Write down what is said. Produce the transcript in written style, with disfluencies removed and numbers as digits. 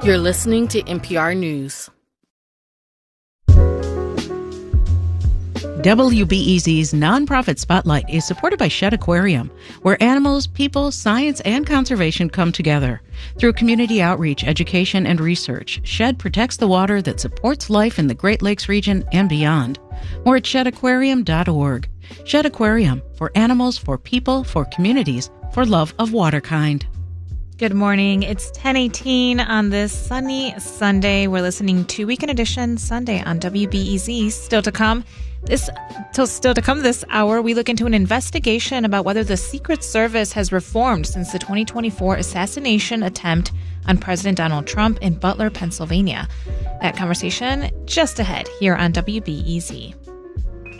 You're listening to NPR News. WBEZ's nonprofit Spotlight is supported by Shedd Aquarium, where animals, people, science, and conservation come together. Through community outreach, education, and research, Shedd protects the water that supports life in the Great Lakes region and beyond. More at sheddaquarium.org. Shedd Aquarium, for animals, for people, for communities, for love of waterkind. Good morning. It's 10:18 on this sunny Sunday. We're listening to Weekend Edition Sunday on WBEZ. Still to come this hour, we look into an investigation about whether the Secret Service has reformed since the 2024 assassination attempt on President Donald Trump in Butler, Pennsylvania. That conversation just ahead here on WBEZ.